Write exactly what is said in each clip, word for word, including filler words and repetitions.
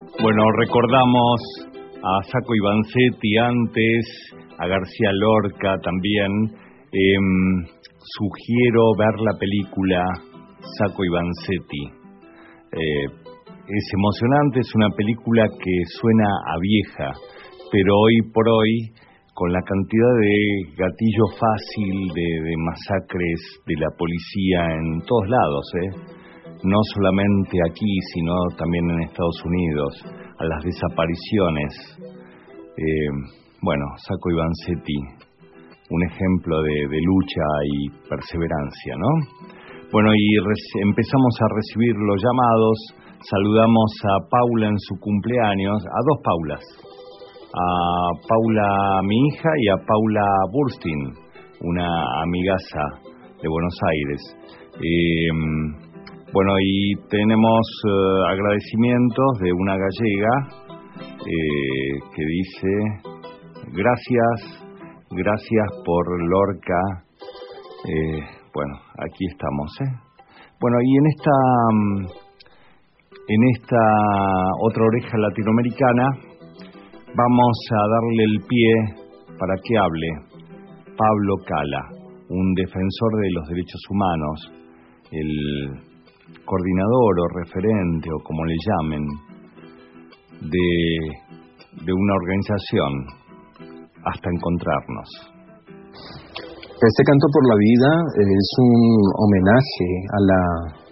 Bueno, recordamos a Sacco y Vanzetti antes, a García Lorca también. Eh, sugiero ver la película Sacco y Vanzetti. Eh, es emocionante, es una película que suena a vieja, pero hoy por hoy, con la cantidad de gatillo fácil de, de masacres de la policía en todos lados, ¿eh? No solamente aquí, sino también en Estados Unidos, a las desapariciones. Eh, bueno, Sacco y Vanzetti, un ejemplo de, de lucha y perseverancia, ¿no? Bueno, y re- empezamos a recibir los llamados. Saludamos a Paula en su cumpleaños, a dos Paulas, a Paula, mi hija, y a Paula Burstein, una amigaza de Buenos Aires. Eh, Bueno, y tenemos uh, agradecimientos de una gallega eh, que dice: gracias, gracias por Lorca. Eh, bueno, aquí estamos, ¿eh? Bueno, y en esta, en esta otra oreja latinoamericana vamos a darle el pie para que hable Pablo Cala, un defensor de los derechos humanos, el coordinador o referente o como le llamen de, de una organización, Hasta Encontrarnos. Este canto por la vida es un homenaje a la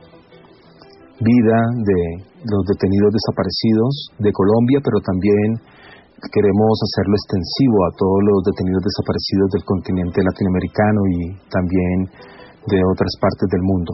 vida de los detenidos desaparecidos de Colombia, pero también queremos hacerlo extensivo a todos los detenidos desaparecidos del continente latinoamericano y también de otras partes del mundo.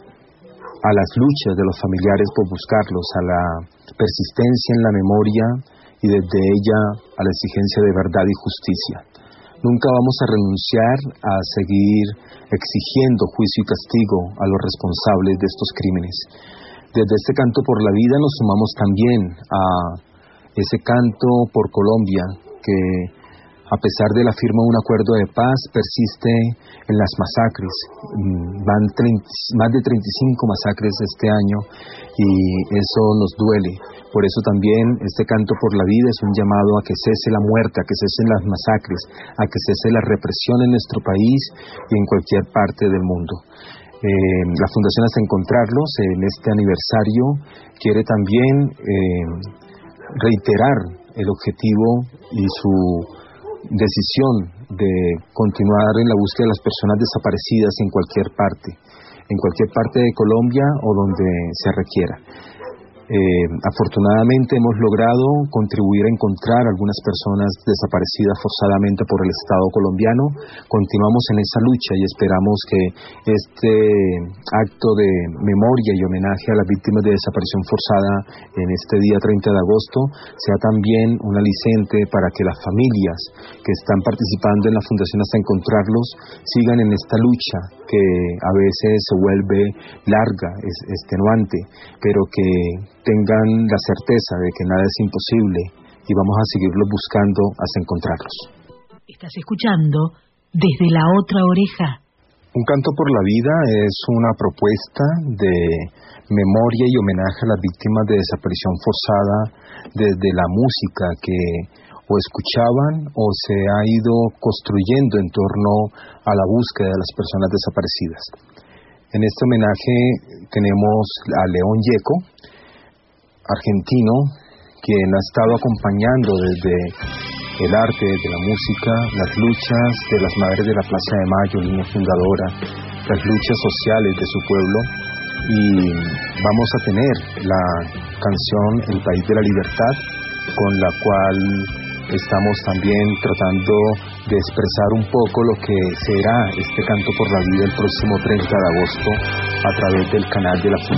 A las luchas de los familiares por buscarlos, a la persistencia en la memoria y desde ella a la exigencia de verdad y justicia. Nunca vamos a renunciar a seguir exigiendo juicio y castigo a los responsables de estos crímenes. Desde este canto por la vida nos sumamos también a ese canto por Colombia que, a pesar de la firma de un acuerdo de paz, persiste en las masacres. Van treinta, más de treinta y cinco masacres este año y eso nos duele. Por eso también este canto por la vida es un llamado a que cese la muerte, a que cesen las masacres, a que cese la represión en nuestro país y en cualquier parte del mundo. Eh, la Fundación Hasta Encontrarlos, en este aniversario, quiere también eh, reiterar el objetivo y su decisión de continuar en la búsqueda de las personas desaparecidas en cualquier parte, en cualquier parte de Colombia o donde se requiera. Eh, afortunadamente hemos logrado contribuir a encontrar algunas personas desaparecidas forzadamente por el Estado colombiano. Continuamos en esa lucha y esperamos que este acto de memoria y homenaje a las víctimas de desaparición forzada en este día treinta de agosto sea también un aliciente para que las familias que están participando en la Fundación Hasta Encontrarlos sigan en esta lucha que a veces se vuelve larga, es extenuante, pero que tengan la certeza de que nada es imposible y vamos a seguirlos buscando hasta encontrarlos. Estás escuchando Desde la Otra Oreja. Un canto por la vida es una propuesta de memoria y homenaje a las víctimas de desaparición forzada desde la música que o escuchaban o se ha ido construyendo en torno a la búsqueda de las personas desaparecidas. En este homenaje tenemos a León Gieco, argentino, quien ha estado acompañando desde el arte, desde la música, las luchas de las madres de la Plaza de Mayo, línea fundadora, las luchas sociales de su pueblo, y vamos a tener la canción El País de la Libertad, con la cual estamos también tratando de expresar un poco lo que será este canto por la vida el próximo treinta de agosto a través del canal de la Fundación.